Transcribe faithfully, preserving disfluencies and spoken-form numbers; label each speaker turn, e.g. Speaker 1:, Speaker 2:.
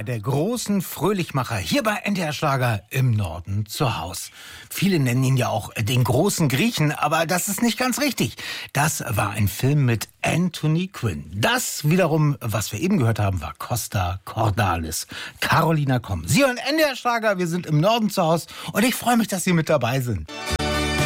Speaker 1: der großen Fröhlichmacher hier bei N T R Schlager im Norden zu Haus. Viele nennen ihn ja auch den großen Griechen, aber das ist nicht ganz richtig. Das war ein Film mit Anthony Quinn. Das wiederum, was wir eben gehört haben, war Costa Cordalis. Carolina Komm. Sie hören N T R Schlager, wir sind im Norden zu Haus und ich freue mich, dass Sie mit dabei sind.